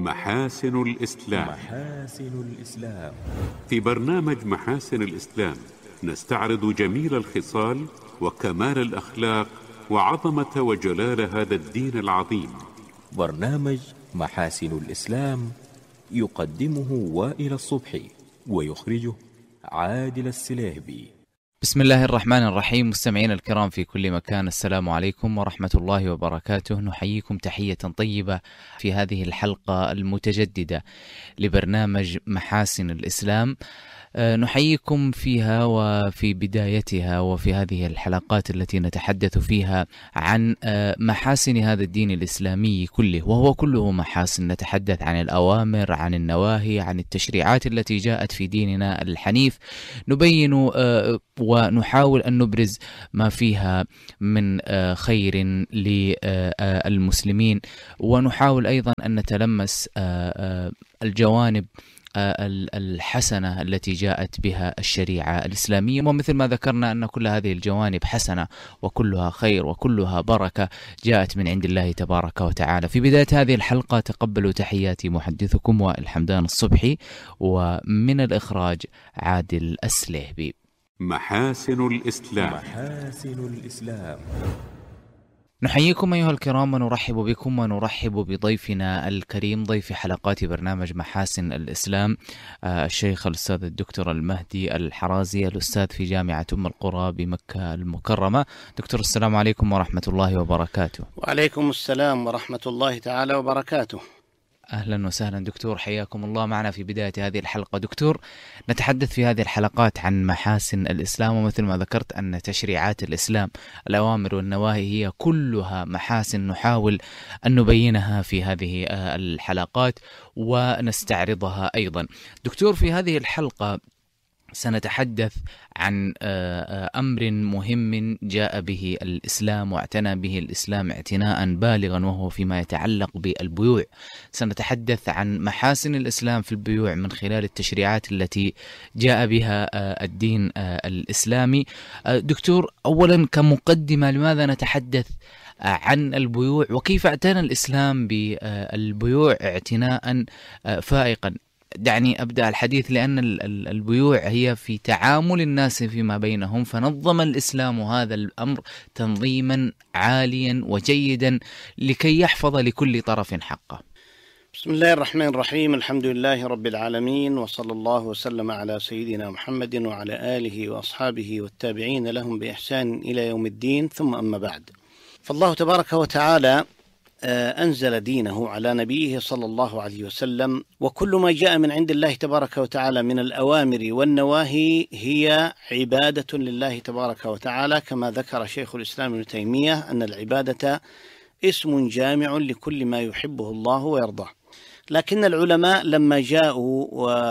محاسن الإسلام. في برنامج محاسن الإسلام نستعرض جميل الخصال وكمال الأخلاق وعظمة وجلال هذا الدين العظيم. برنامج محاسن الإسلام يقدمه وائل الصبحي ويخرجه عادل السليهبي. بسم الله الرحمن الرحيم. مستمعين الكرام في كل مكان، السلام عليكم ورحمة الله وبركاته. نحييكم تحية طيبة في هذه الحلقة المتجددة لبرنامج محاسن الإسلام. نحييكم فيها وفي بدايتها وفي هذه الحلقات التي نتحدث فيها عن محاسن هذا الدين الإسلامي كله، وهو كله محاسن. نتحدث عن الأوامر، عن النواهي، عن التشريعات التي جاءت في ديننا الحنيف. نبين ونحاول أن نبرز ما فيها من خير للمسلمين، ونحاول أيضا أن نتلمس الجوانب الحسنة التي جاءت بها الشريعة الإسلامية. ومثل ما ذكرنا أن كل هذه الجوانب حسنة وكلها خير وكلها بركة جاءت من عند الله تبارك وتعالى. في بداية هذه الحلقة تقبلوا تحياتي محدثكم وائل حمدان الصبحي، ومن الإخراج عادل السليهبي. محاسن الإسلام. نحييكم أيها الكرام ونرحب بكم ونرحب بضيفنا الكريم، ضيف حلقات برنامج محاسن الإسلام، الشيخ الأستاذ الدكتور المهدي الحرازي، الأستاذ في جامعة أم القرى بمكة المكرمة. دكتور، السلام عليكم ورحمة الله وبركاته. وعليكم السلام ورحمة الله تعالى وبركاته. أهلا وسهلا دكتور، حياكم الله معنا في بداية هذه الحلقة. دكتور، نتحدث في هذه الحلقات عن محاسن الإسلام، ومثل ما ذكرت أن تشريعات الإسلام الأوامر والنواهي هي كلها محاسن، نحاول أن نبينها في هذه الحلقات ونستعرضها أيضا. دكتور، في هذه الحلقة سنتحدث عن أمر مهم جاء به الإسلام واعتنى به الإسلام اعتناء بالغا، وهو فيما يتعلق بالبيوع. سنتحدث عن محاسن الإسلام في البيوع من خلال التشريعات التي جاء بها الدين الإسلامي. دكتور، أولا كمقدمة، لماذا نتحدث عن البيوع وكيف اعتنى الإسلام بالبيوع اعتناء فائقا؟ دعني أبدأ الحديث لأن البيوع هي في تعامل الناس فيما بينهم، فنظم الإسلام هذا الأمر تنظيما عاليا وجيدا لكي يحفظ لكل طرف حقه. بسم الله الرحمن الرحيم. الحمد لله رب العالمين، وصلى الله وسلم على سيدنا محمد وعلى آله وأصحابه والتابعين لهم بإحسان إلى يوم الدين، ثم أما بعد. فالله تبارك وتعالى أنزل دينه على نبيه صلى الله عليه وسلم، وكل ما جاء من عند الله تبارك وتعالى من الأوامر والنواهي هي عبادة لله تبارك وتعالى، كما ذكر شيخ الإسلام ابن تيمية أن العبادة اسم جامع لكل ما يحبه الله ويرضاه. لكن العلماء لما جاءوا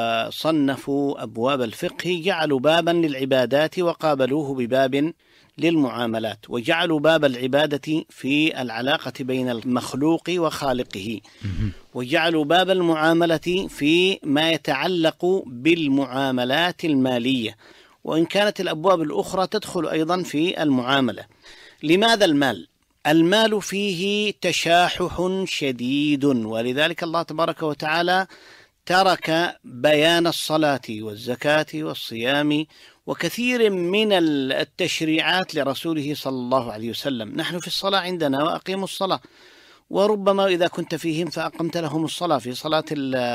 وصنفوا أبواب الفقه جعلوا بابا للعبادات وقابلوه بباب للمعاملات، وجعلوا باب العبادة في العلاقة بين المخلوق وخالقه، وجعلوا باب المعاملة في ما يتعلق بالمعاملات المالية، وإن كانت الأبواب الأخرى تدخل أيضا في المعاملة. لماذا المال؟ المال فيه تشاحح شديد، ولذلك الله تبارك وتعالى ترك بيان الصلاة والزكاة والصيام وكثير من التشريعات لرسوله صلى الله عليه وسلم. نحن في الصلاة عندنا وأقيموا الصلاة، وربما إذا كنت فيهم فأقمت لهم الصلاة في صلاة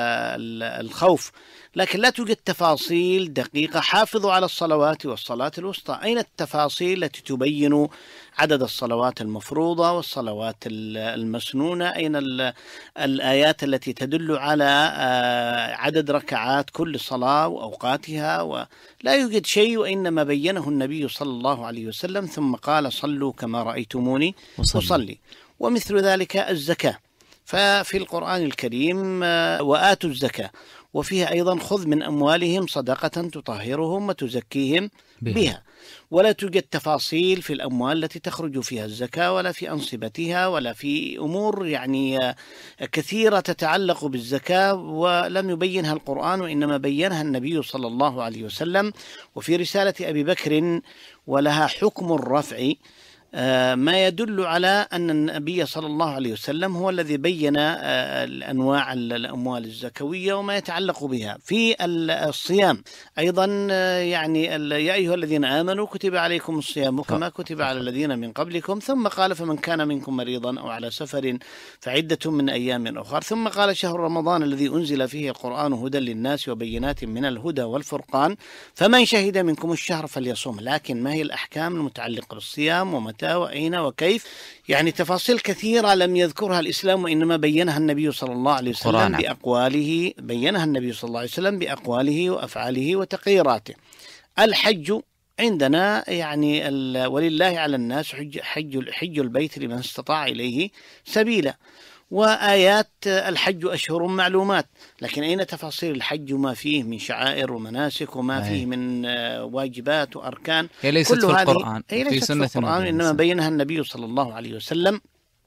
الخوف، لكن لا توجد تفاصيل دقيقة. حافظوا على الصلوات والصلاة الوسطى. أين التفاصيل التي تبين عدد الصلوات المفروضة والصلوات المسنونة؟ أين الآيات التي تدل على عدد ركعات كل صلاة وأوقاتها؟ ولا يوجد شيء، وإنما بينه النبي صلى الله عليه وسلم، ثم قال: صلوا كما رأيتموني أصلي. ومثل ذلك الزكاة، ففي القرآن الكريم وآتوا الزكاة، وفيها أيضا خذ من أموالهم صدقة تطهرهم وتزكيهم بها. ولا توجد تفاصيل في الأموال التي تخرج فيها الزكاة، ولا في أنصبتها، ولا في أمور يعني كثيرة تتعلق بالزكاة، ولم يبينها القرآن وإنما بينها النبي صلى الله عليه وسلم. وفي رسالة أبي بكر ولها حكم الرفع ما يدل على أن النبي صلى الله عليه وسلم هو الذي بين الأنواع الأموال الزكوية وما يتعلق بها. في الصيام أيضا يعني يا أيها الذين آمنوا كتب عليكم الصيام كما كتب على الذين من قبلكم، ثم قال فمن كان منكم مريضا أو على سفر فعدة من أيام أخر، ثم قال شهر رمضان الذي أنزل فيه القرآن هدى للناس وبينات من الهدى والفرقان فمن شهد منكم الشهر فليصوم. لكن ما هي الأحكام المتعلقة بالصيام ومتى وأين وكيف؟ يعني تفاصيل كثيرة لم يذكرها الإسلام، وإنما بينها النبي صلى الله عليه وسلم بأقواله، بينها النبي صل الله عليه وسلم بأقواله وأفعاله وتقريراته. الحج عندنا يعني ولله على الناس حج البيت لمن استطاع إليه سبيلا، وآيات الحج أشهر معلومات، لكن أين تفاصيل الحج وما فيه من شعائر ومناسك وما فيه من واجبات وأركان؟ هي ليست في القرآن، هي ليست في القرآن، إنما بينها النبي صلى الله عليه وسلم.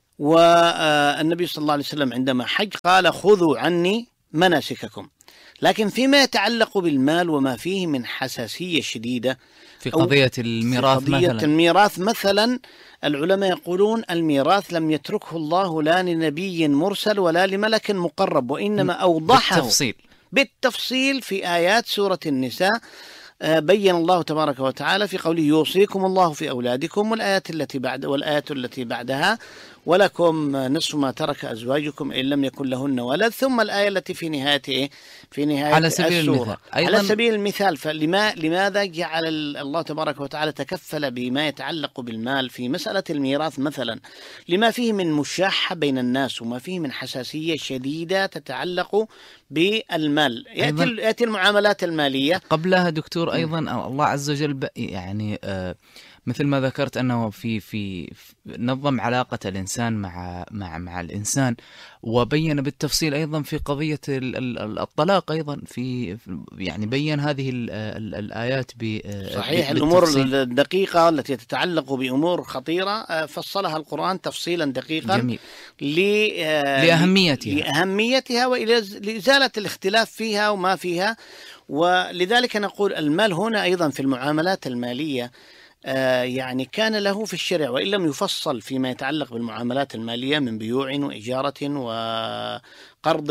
والنبي صلى الله عليه وسلم عندما حج قال خذوا عني مناسككم. لكن فيما يتعلق بالمال وما فيه من حساسية شديدة في قضية الميراث الميراث مثلا، العلماء يقولون الميراث لم يتركه الله لا لنبي مرسل ولا لملك مقرب، وإنما أوضحه بالتفصيل في آيات سورة النساء. بين الله تبارك وتعالى في قوله يوصيكم الله في أولادكم، والآيات التي بعدها ولكم نصف ما ترك أزواجكم إن لم يكن لهن ولد، ثم الآية التي في نهاية على سبيل السورة على سبيل المثال. لماذا جعل الله تبارك وتعالى تكفل بما يتعلق بالمال في مسألة الميراث مثلا؟ لما فيه من مشاحة بين الناس وما فيه من حساسية شديدة تتعلق بالمال. يأتي المعاملات المالية قبلها دكتور أيضا الله عز وجل يعني مثل ما ذكرت أنه في نظم علاقة الإنسان مع الإنسان، وبين بالتفصيل أيضا في قضية الطلاق أيضا يعني بين هذه الآيات صحيح الأمور الدقيقة التي تتعلق بأمور خطيرة فصلها القرآن تفصيلا دقيقا. جميل. لأهميتها ولإزالة الاختلاف فيها وما فيها. ولذلك نقول المال هنا أيضا في المعاملات المالية يعني كان له في الشرع، وإن لم يفصل فيما يتعلق بالمعاملات المالية من بيوع وإجارة وقرض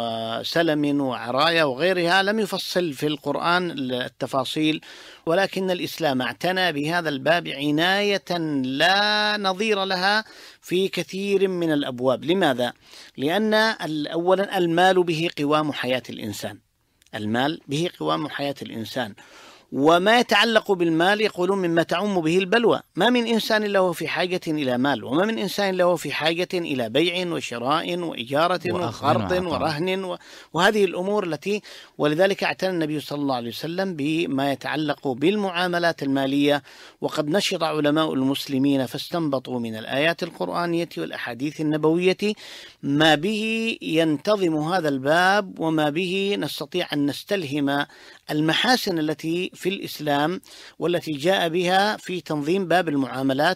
وسلم وعراية وغيرها، لم يفصل في القرآن التفاصيل، ولكن الإسلام اعتنى بهذا الباب عناية لا نظير لها في كثير من الأبواب. لماذا؟ لأن أولا المال به قوام حياة الإنسان، المال به قوام حياة الإنسان، وما يتعلق بالمال يقولون مما تعم به البلوى. ما من إنسان له في حاجة إلى مال، وما من إنسان له في حاجة إلى بيع وشراء وإجارة وقرض ورهن وهذه الأمور التي، ولذلك اعتنى النبي صلى الله عليه وسلم بما يتعلق بالمعاملات المالية. وقد نشط علماء المسلمين فاستنبطوا من الآيات القرآنية والأحاديث النبوية ما به ينتظم هذا الباب، وما به نستطيع أن نستلهم المحاسن التي في الإسلام والتي جاء بها في تنظيم باب المعاملات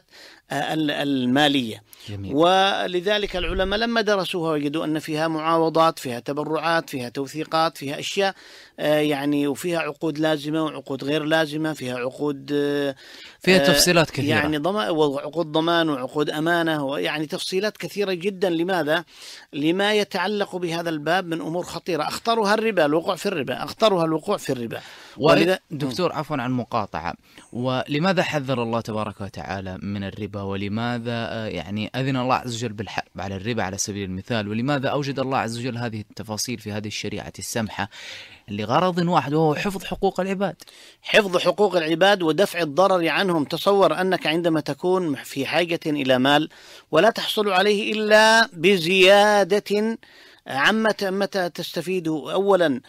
المالية. جميل. ولذلك العلماء لما درسوها وجدوا أن فيها معاوضات، فيها تبرعات، فيها توثيقات، فيها أشياء يعني، وفيها عقود لازمة وعقود غير لازمة، فيها عقود فيها تفصيلات كثيرة يعني وعقود ضمان وعقود أمانة، ويعني تفصيلات كثيرة جدا. لماذا؟ لما يتعلق بهذا الباب من أمور خطيرة، أخطرها الربا، الوقوع في الربا، أخطرها الوقوع في الربا. دكتور عفوا عن المقاطعة، ولماذا حذر الله تبارك وتعالى من الربا؟ ولماذا يعني أذن الله عز وجل بالحرب على الربا على سبيل المثال؟ ولماذا أوجد الله عز وجل هذه التفاصيل في هذه الشريعة السمحة لغرض واحد، وهو حفظ حقوق العباد؟ حفظ حقوق العباد ودفع الضرر عنهم. تصور أنك عندما تكون في حاجة إلى مال ولا تحصل عليه إلا بزيادة متى تستفيد؟ أولا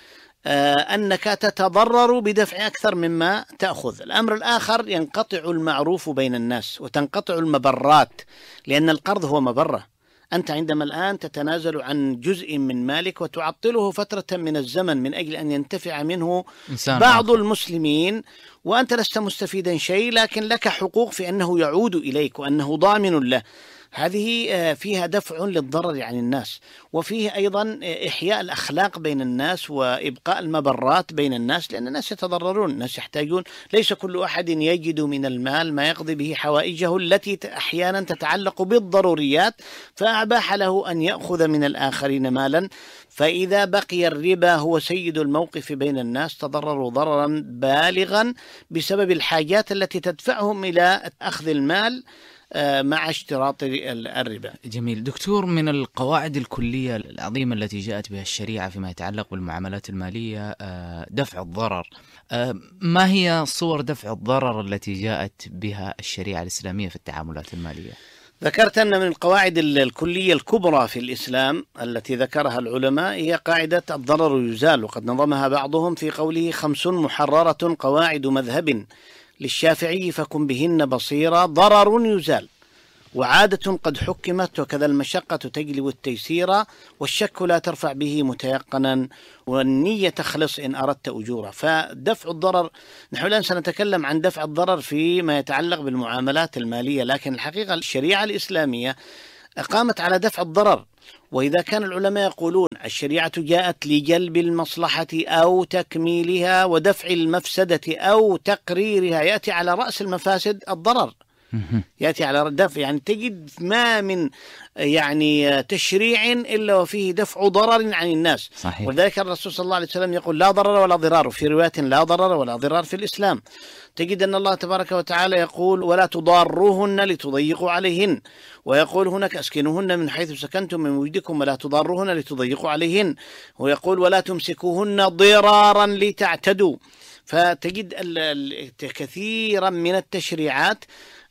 أنك تتضرر بدفع أكثر مما تأخذ. الأمر الآخر ينقطع المعروف بين الناس وتنقطع المبرات، لأن القرض هو مبرة. أنت عندما الآن تتنازل عن جزء من مالك وتعطله فترة من الزمن من أجل أن ينتفع منه بعض المسلمين، وأنت لست مستفيدا شيء، لكن لك حقوق في أنه يعود إليك وأنه ضامن له. هذه فيها دفع للضرر عن الناس، وفيه أيضا إحياء الأخلاق بين الناس وإبقاء المبرات بين الناس، لأن الناس يتضررون، الناس يحتاجون، ليس كل أحد يجد من المال ما يقضي به حوائجه التي أحيانا تتعلق بالضروريات، فأباح له أن يأخذ من الآخرين مالا. فإذا بقي الربا هو سيد الموقف بين الناس تضرروا ضررا بالغا بسبب الحاجات التي تدفعهم إلى أخذ المال مع اشتراط الربا. جميل. دكتور، من القواعد الكلية العظيمة التي جاءت بها الشريعة فيما يتعلق بالمعاملات المالية دفع الضرر. ما هي صور دفع الضرر التي جاءت بها الشريعة الإسلامية في التعاملات المالية؟ ذكرت أن من القواعد الكلية الكبرى في الإسلام التي ذكرها العلماء هي قاعدة الضرر يزال، وقد نظمها بعضهم في قوله 5 محررة قواعد مذهب للشافعي فكن بهن بصيرا، ضرر يزال، وعادة قد حكمت، وكذا المشقة تجلب التيسير، والشك لا ترفع به متيقنا، والنية تخلص إن أردت أجورا. فدفع الضرر، نحن الآن سنتكلم عن دفع الضرر فيما يتعلق بالمعاملات المالية، لكن الحقيقة الشريعة الإسلامية قامت على دفع الضرر. وإذا كان العلماء يقولون الشريعة جاءت لجلب المصلحة أو تكميلها ودفع المفسدة أو تقريرها، يأتي على رأس المفاسد الضرر، يأتي على دفع، يعني تجد ما من تشريع إلا وفيه دفع ضرر عن الناس. صحيح. ولذلك الرسول صلى الله عليه وسلم يقول لا ضرر ولا ضرار، في رواية لا ضرر ولا ضرار في الإسلام. تجد أن الله تبارك وتعالى يقول ولا تضاروهن لتضيقوا عليهن، ويقول هناك أسكنوهن من حيث سكنتم من وجدكم ولا تضاروهن لتضيقوا عليهن، ويقول ولا تمسكوهن ضرارا لتعتدوا. فتجد كثيرا من التشريعات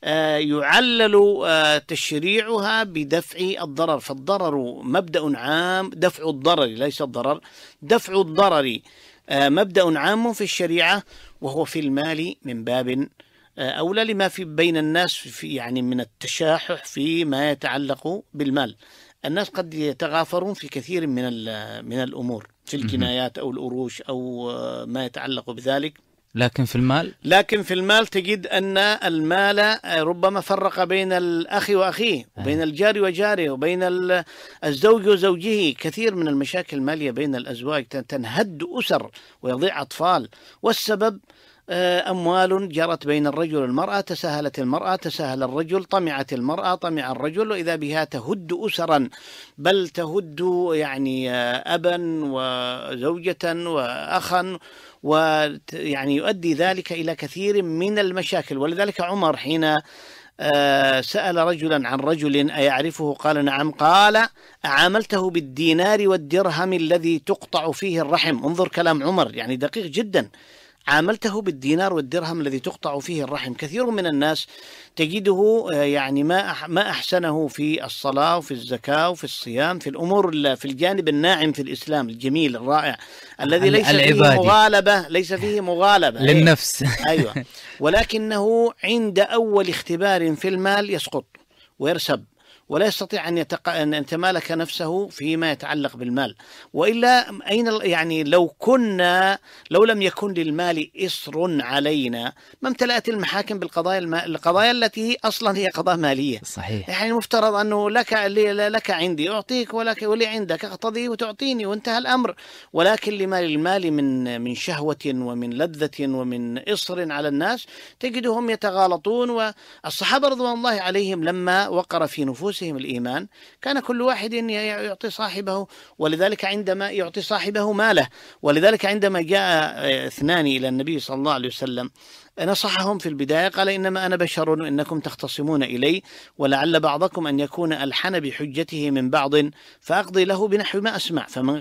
يعلل تشريعها بدفع الضرر. فالضرر مبدأ عام، دفع الضرر ليس الضرر، دفع الضرر مبدأ عام في الشريعة، وهو في المال من باب أولى لما في بين الناس في من التشاحح فيما يتعلق بالمال. الناس قد يتغافرون في كثير من الأمور، في الكنايات أو الأروش أو ما يتعلق بذلك، لكن في المال تجد أن المال ربما فرق بين الأخ وأخيه، وبين الجار وجاره، وبين الزوج وزوجه. كثير من المشاكل المالية بين الأزواج تنهد أسر ويضيع أطفال، والسبب أموال جرت بين الرجل والمرأة، تساهلت المرأة تساهل الرجل، طمعت المرأة طمع الرجل، وإذا بها تهد أسرا، بل تهد أبا وزوجة وأخا، يؤدي ذلك إلى كثير من المشاكل. ولذلك عمر حين سأل رجلا عن رجل أيعرفه قال نعم، قال أعاملته بالدينار والدرهم الذي تقطع فيه الرحم. انظر كلام عمر، دقيق جدا، عاملته بالدينار والدرهم الذي تقطع فيه الرحم. كثير من الناس تجده ما أحسنه في الصلاة وفي الزكاة وفي الصيام، في الأمور في الجانب الناعم في الإسلام الجميل الرائع الذي ليس فيه مغالبة للنفس. أيوة. ولكنه عند أول اختبار في المال يسقط ويرسب، ولا يستطيع أن يتمالك نفسه فيما يتعلق بالمال. وإلا أين لو لم يكن للمال إصر علينا ما امتلأت المحاكم القضايا التي أصلا هي قضايا مالية. صحيح. مفترض أنه لك عندي أعطيك، ولي عندك أقتضي وتعطيني وانتهى الأمر. ولكن لما للمال من شهوة ومن لذة ومن إصر على الناس تجدهم يتغالطون. والصحابة رضوان الله عليهم لما وقر في نفوسهم الإيمان كان كل واحد يعطي صاحبه، ولذلك عندما يعطي صاحبه ماله. ولذلك عندما جاء اثنان إلى النبي صلى الله عليه وسلم نصحهم في البداية، قال إنما أنا بشر إنكم تختصمون إلي، ولعل بعضكم أن يكون ألحن بحجته من بعض، فأقضي له بنحو ما أسمع.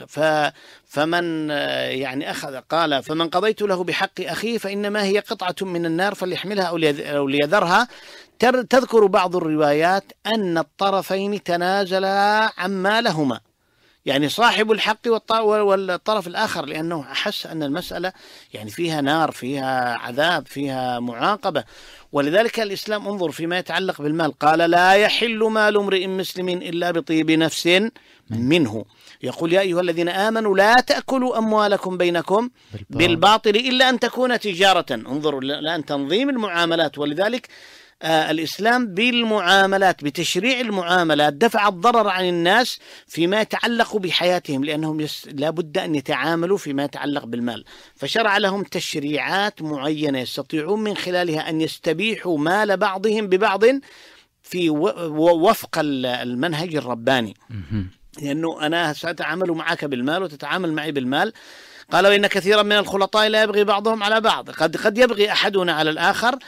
فمن أخذ، قال فمن قضيت له بحق أخيه فإنما هي قطعة من النار فليحملها أو ليذرها. تذكر بعض الروايات أن الطرفين تنازلا عما لهما، صاحب الحق والطرف الآخر، لأنه أحس أن المسألة فيها نار، فيها عذاب، فيها معاقبة. ولذلك الإسلام انظر فيما يتعلق بالمال قال لا يحل مال امرئ مسلم إلا بطيب نفس منه. يقول يا أيها الذين آمنوا لا تأكلوا أموالكم بينكم بالباطل إلا أن تكون تجارة. انظروا الآن تنظيم المعاملات. ولذلك الإسلام بالمعاملات، بتشريع المعاملات، دفع الضرر عن الناس فيما يتعلق بحياتهم، لأنهم لا بد أن يتعاملوا فيما يتعلق بالمال، فشرع لهم تشريعات معينة يستطيعون من خلالها أن يستبيحوا مال بعضهم ببعض في وفق المنهج الرباني. لأنه أنا سأتعامل معك بالمال وتتعامل معي بالمال. قال وإن كثيرا من الخلطاء لا يبغي بعضهم على بعض، قد يبغي أحدنا على الآخر.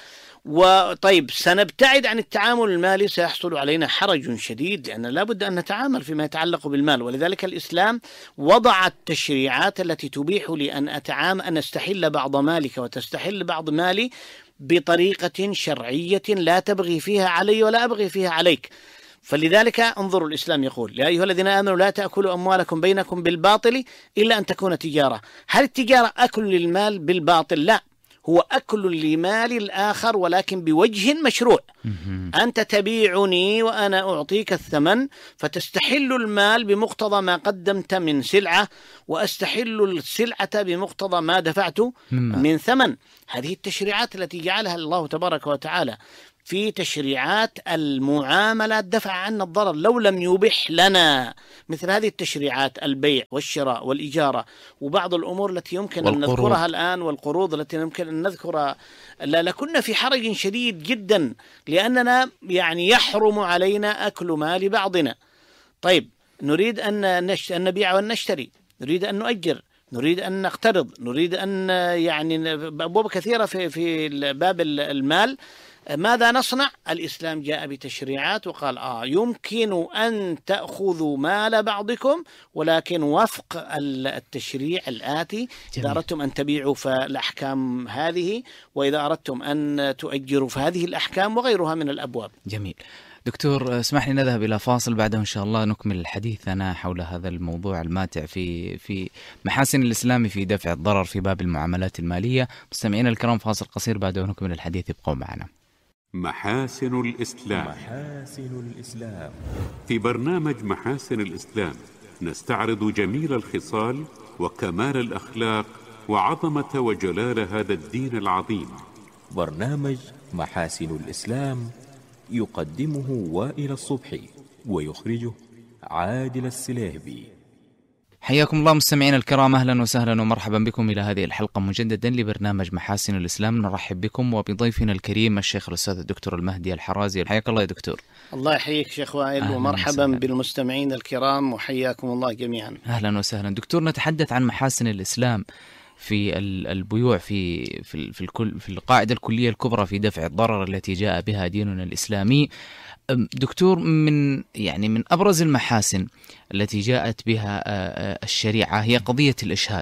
وطيب سنبتعد عن التعامل المالي، سيحصل علينا حرج شديد، لأن لا بد أن نتعامل فيما يتعلق بالمال. ولذلك الإسلام وضع التشريعات التي تبيح لي أن أستحل بعض مالك وتستحل بعض مالي بطريقة شرعية لا تبغي فيها علي ولا أبغي فيها عليك. فلذلك انظروا الإسلام يقول: يا أيها الذين آمنوا لا تأكلوا أموالكم بينكم بالباطل إلا أن تكون تجارة. هل التجارة أكل للمال بالباطل؟ لا، هو أكل لمال الآخر ولكن بوجه مشروع. أنت تبيعني وأنا أعطيك الثمن، فتستحل المال بمقتضى ما قدمت من سلعة، وأستحل السلعة بمقتضى ما دفعت من ثمن. هذه التشريعات التي جعلها الله تبارك وتعالى في تشريعات المعاملات دفع عنا الضرر. لو لم يبح لنا مثل هذه التشريعات، البيع والشراء والإجارة وبعض الأمور التي يمكن أن نذكرها الآن، والقروض التي يمكن أن نذكرها، لكنا في حرج شديد جدا، لأننا يعني يحرم علينا أكل مال بعضنا. طيب نريد أن نبيع ونشتري، نريد أن نؤجر، نريد أن نقترض، نريد أن يعني أبواب كثيرة في باب المال. ماذا نصنع؟ الإسلام جاء بتشريعات وقال يمكن أن تأخذوا مال بعضكم ولكن وفق التشريع الآتي. إذا أردتم أن تبيعوا فالأحكام هذه، وإذا أردتم أن تؤجروا فهذه الأحكام، وغيرها من الأبواب. جميل. دكتور اسمح لي نذهب إلى فاصل، بعده إن شاء الله نكمل حديثنا حول هذا الموضوع الماتع في محاسن الإسلام في دفع الضرر في باب المعاملات المالية. مستمعينا الكرام، فاصل قصير بعده نكمل الحديث، ابقوا معنا. محاسن الإسلام. في برنامج محاسن الإسلام نستعرض جميل الخصال وكمال الأخلاق وعظمة وجلال هذا الدين العظيم. برنامج محاسن الإسلام يقدمه وائل الصبحي ويخرجه عادل السلاهبي. حياكم الله مستمعينا الكرام، أهلا وسهلا ومرحبا بكم إلى هذه الحلقة مجددا لبرنامج محاسن الإسلام. نرحب بكم وبضيفنا الكريم الشيخ الأستاذ الدكتور المهدي الحرازي. حياك الله يا دكتور. الله يحييك شيخ وائل، ومرحبا بالمستمعين الكرام، وحياكم الله جميعا. أهلا وسهلا دكتور. نتحدث عن محاسن الإسلام في البيوع في القاعدة الكلية الكبرى في دفع الضرر التي جاء بها ديننا الإسلامي. دكتور، من أبرز المحاسن التي جاءت بها الشريعة هي قضية الإشهاد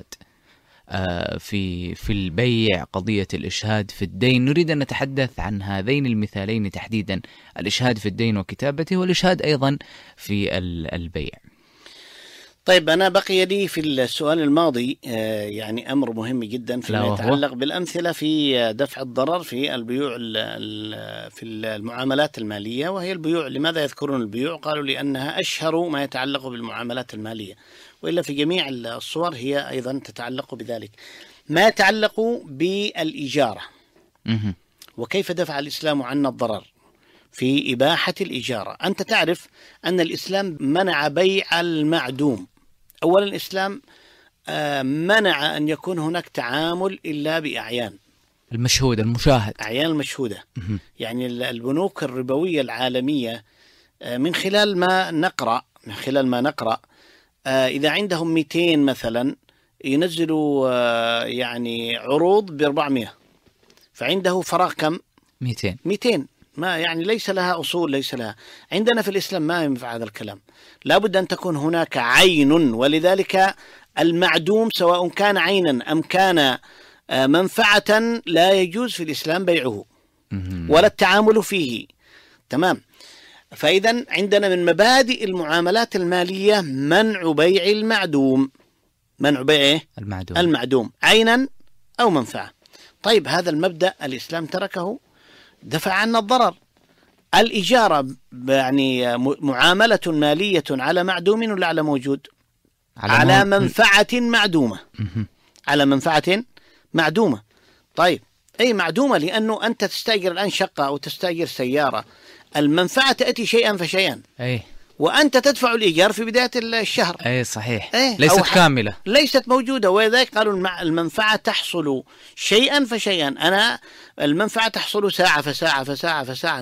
في البيع، قضية الإشهاد في الدين. نريد أن نتحدث عن هذين المثالين تحديدا، الإشهاد في الدين وكتابته، والإشهاد أيضا في البيع. طيب أنا بقي لي في السؤال الماضي يعني أمر مهم جدا فيما يتعلق بالأمثلة في دفع الضرر في البيوع في المعاملات المالية. وهي البيوع، لماذا يذكرون البيوع؟ قالوا لأنها أشهر ما يتعلق بالمعاملات المالية، وإلا في جميع الصور هي أيضا تتعلق بذلك. ما يتعلق بالإجارة، وكيف دفع الإسلام عنا الضرر في إباحة الإجارة. أنت تعرف أن الإسلام منع بيع المعدوم. أولا الإسلام منع أن يكون هناك تعامل إلا بأعيان المشهود المشاهد، أعيان المشهودة. يعني البنوك الربوية العالمية من خلال ما نقرأ إذا عندهم 200 مثلا ينزلوا يعني عروض ب400، فعنده فراغ كم؟ 200. ما يعني ليس لها أصول، ليس لها. عندنا في الإسلام ما ينفع هذا الكلام، لا بد أن تكون هناك عين. ولذلك المعدوم سواء كان عينا أم كان منفعة لا يجوز في الإسلام بيعه ولا التعامل فيه. تمام. فإذا عندنا من مبادئ المعاملات المالية منع بيع المعدوم، منع بيع المعدوم عينا أو منفعة. طيب هذا المبدأ الإسلام تركه، دفع عنا الضرر. الإجارة يعني معاملة مالية على معدوم ولا على موجود؟ على منفعة معدومة. على منفعة معدومة. طيب أي معدومة، لأنه أنت تستأجر الآن شقة أو تستأجر سيارة، المنفعة تأتي شيئا فشيئا، أي، وأنت تدفع الإيجار في بداية الشهر. أي صحيح، إيه؟ ليست كاملة، ليست موجودة، ولذلك قالوا المنفعة تحصل شيئا فشيئا. أنا المنفعة تحصل ساعة فساعة فساعة فساعة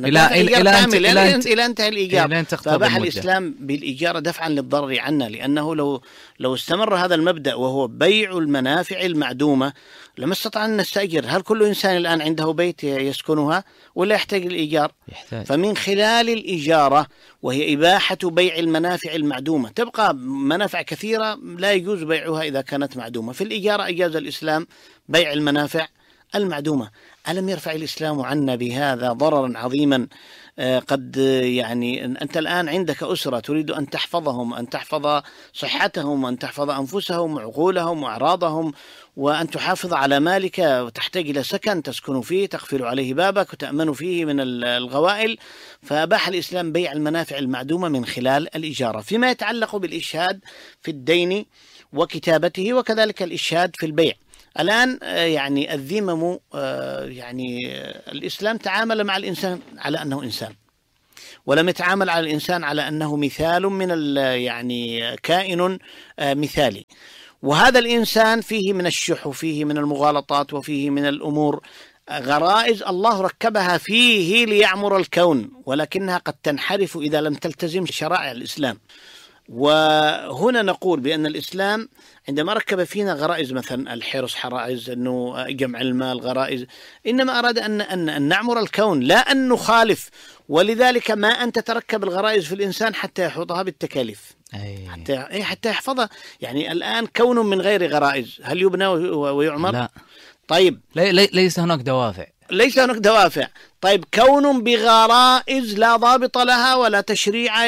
إلى انتهى الإيجار. فأباح الإسلام بالإيجار دفعا للضرر عنا، لأنه لو استمر هذا المبدأ وهو بيع المنافع المعدومة لما استطعنا أن نستأجر. هل كل إنسان الآن عنده بيت يسكنها ولا يحتاج الإيجار؟ يحتاج. فمن خلال الإجارة، وهي إباحة بيع المنافع المعدومة، تبقى منافع كثيرة لا يجوز بيعها إذا كانت معدومة. في الإجارة أجاز الإسلام بيع المنافع المعدومة. ألم يرفع الإسلام عنا بهذا ضررا عظيما؟ قد يعني أنت الآن عندك أسرة تريد أن تحفظهم، أن تحفظ صحتهم، أن تحفظ أنفسهم وعقولهم وأعراضهم، وأن تحافظ على مالك، وتحتاج إلى سكن تسكن فيه، تقفل عليه بابك وتأمن فيه من الغوائل. فأباح الإسلام بيع المنافع المعدومة من خلال الإجارة. فيما يتعلق بالإشهاد في الدين وكتابته، وكذلك الإشهاد في البيع. الآن يعني الذمم، يعني الإسلام تعامل مع الإنسان على أنه إنسان، ولم يتعامل على الإنسان على أنه مثال من يعني كائن مثالي. وهذا الإنسان فيه من الشح، وفيه من المغالطات، وفيه من الأمور غرائز الله ركبها فيه ليعمر الكون، ولكنها قد تنحرف إذا لم تلتزم شرائع الإسلام. وهنا نقول بأن الإسلام عندما ركب فينا غرائز، مثلا الحرص حرائز، أنه جمع المال غرائز، إنما أراد أن نعمر الكون لا أن نخالف. ولذلك ما أن تتركب الغرائز في الإنسان حتى يحوطها بالتكاليف، حتى يحفظها. يعني الآن كون من غير غرائز هل يبنى ويعمر؟ لا. طيب ليس هناك دوافع. ليس هناك دوافع. طيب كون بغرائز لا ضابط لها ولا تشريع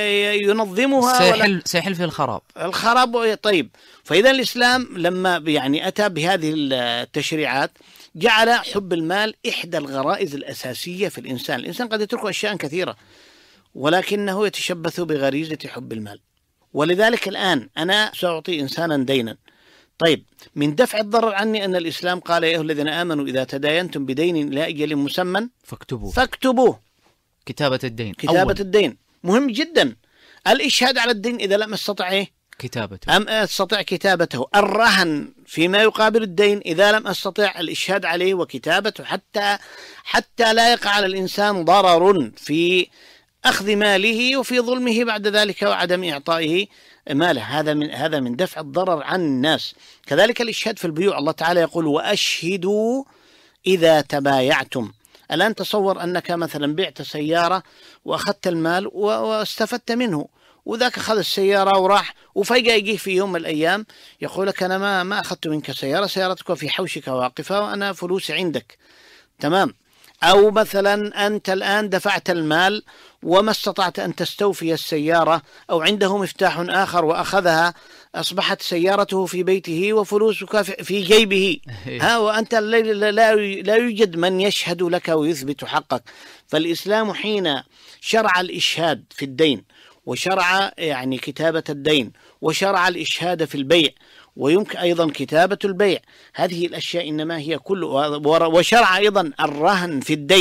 ينظمها سيحل في الخراب. طيب فإذا الإسلام لما يعني أتى بهذه التشريعات جعل حب المال إحدى الغرائز الأساسية في الإنسان. الإنسان قد يترك أشياء كثيرة ولكنه يتشبث بغريزة حب المال. ولذلك الآن أنا سأعطي إنسانا دينا، طيب من دفع الضرر عني أن الإسلام قال يا أيها الذين آمنوا إذا تداينتم بدين إلى أجل مسمى فاكتبوه. كتابة الدين مهم جدا. الإشهاد على الدين إذا لم أستطع كتابته، أم أستطع كتابته. الرهن فيما يقابل الدين إذا لم أستطع الإشهاد عليه وكتابته، حتى لا يقع على الإنسان ضرر في أخذ ماله وفي ظلمه بعد ذلك وعدم إعطائه ماله. هذا من دفع الضرر عن الناس. كذلك الإشهاد في البيوع، الله تعالى يقول وأشهدوا إذا تبايعتم. الآن تصور أنك مثلا بعت سيارة وأخذت المال واستفدت منه، وذاك أخذ السيارة وراح، وفجأة يجيه في يوم من الأيام يقول لك أنا ما أخذت منك سيارتك في حوشك واقفة وأنا فلوسي عندك، تمام. أو مثلا أنت الآن دفعت المال وما استطعت أن تستوفي السيارة، أو عنده مفتاح آخر وأخذها، أصبحت سيارته في بيته وفلوسك في جيبه، وأنت لا يوجد من يشهد لك ويثبت حقك. فالإسلام حين شرع الإشهاد في الدين، وشرع يعني كتابة الدين، وشرع الإشهاد في البيع، ويمكن أيضا كتابة البيع، هذه الأشياء إنما هي وشرع أيضا الرهن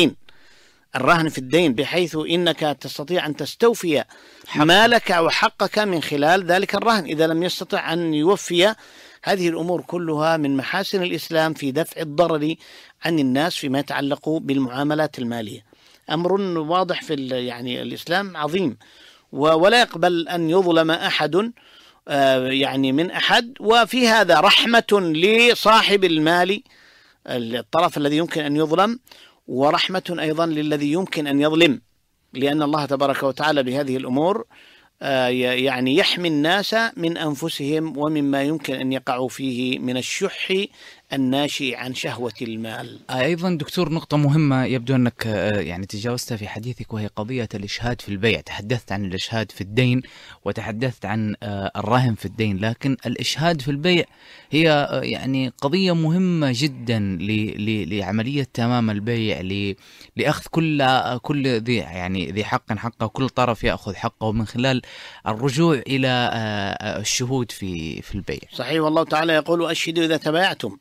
في الدين بحيث إنك تستطيع أن تستوفي مالك وحقك من خلال ذلك الرهن إذا لم يستطع أن يوفي. هذه الأمور كلها من محاسن الإسلام في دفع الضرر عن الناس فيما يتعلق بالمعاملات المالية. أمر واضح في يعني الإسلام عظيم، ولا يقبل أن يظلم أحد يعني من أحد. وفي هذا رحمة لصاحب المال، الطرف الذي يمكن أن يظلم، ورحمة أيضا للذي يمكن أن يظلم، لأن الله تبارك وتعالى بهذه الأمور يعني يحمي الناس من أنفسهم ومما يمكن أن يقعوا فيه من الشح الناشئ عن شهوة المال. أيضا دكتور نقطة مهمة يبدو أنك يعني تجاوزتها في حديثك، وهي قضية الإشهاد في البيع. تحدثت عن الإشهاد في الدين وتحدثت عن الرهن في الدين، لكن الإشهاد في البيع هي يعني قضية مهمة جدا لعملية تمام البيع، لأخذ كل ذي حق حقه، وكل طرف يأخذ حقه من خلال الرجوع إلى الشهود في البيع. صحيح، والله تعالى يقول أشهدوا إذا تبايعتم.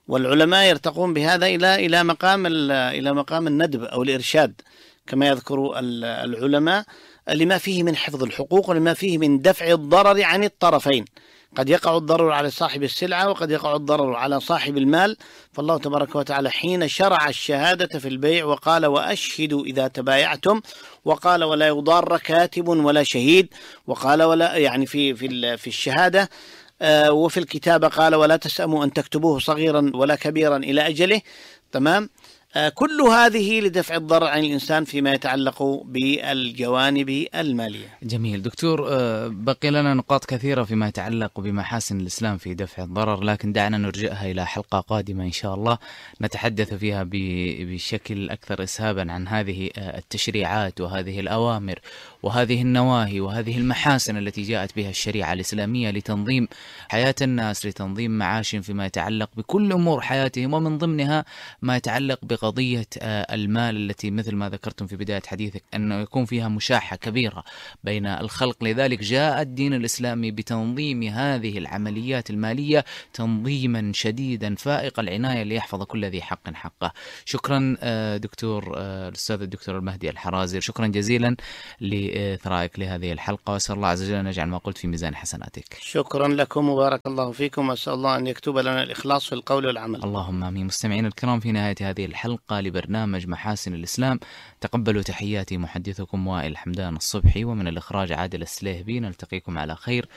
والعلماء يرتقون بهذا إلى مقام الندب أو الإرشاد كما يذكر العلماء، لما فيه من حفظ الحقوق ولما فيه من دفع الضرر عن الطرفين. قد يقع الضرر على صاحب السلعة وقد يقع الضرر على صاحب المال. فالله تبارك وتعالى حين شرع الشهادة في البيع وقال وأشهدوا إذا تبايعتم، وقال ولا يضار كاتب ولا شهيد، وقال ولا يعني في الشهادة وفي الكتابة قال ولا تسأموا أن تكتبوه صغيرا ولا كبيرا إلى أجله. تمام. كل هذه لدفع الضرر عن الإنسان فيما يتعلق بالجوانب المالية. جميل دكتور، بقي لنا نقاط كثيرة فيما يتعلق بمحاسن الإسلام في دفع الضرر، لكن دعنا نرجئها إلى حلقة قادمة إن شاء الله نتحدث فيها بشكل أكثر إسهابا عن هذه التشريعات وهذه الأوامر وهذه النواهي وهذه المحاسن التي جاءت بها الشريعة الإسلامية لتنظيم حياة الناس، لتنظيم معاشهم فيما يتعلق بكل أمور حياتهم، ومن ضمنها ما يتعلق بقضية المال التي مثل ما ذكرتم في بداية حديثك أنه يكون فيها مشاحة كبيرة بين الخلق. لذلك جاء الدين الإسلامي بتنظيم هذه العمليات المالية تنظيما شديدا فائق العناية ليحفظ كل ذي حق حقه. شكرا دكتور الأستاذ الدكتور المهدي الحرازي، شكرا جزيلا لإثرائك لهذه الحلقة، وأسأل الله عز وجل أن يجعل ما قلت في ميزان حسناتك. شكرا لكم وبارك الله فيكم، وأسأل الله أن يكتب لنا الإخلاص في القول والعمل. اللهم آمين. مستمعين الكرام، في نهاية هذه الحلقة لبرنامج محاسن الإسلام تقبلوا تحياتي محدثكم وائل حمدان الصبحي، ومن الإخراج عادل السليهبي. نلتقيكم على خير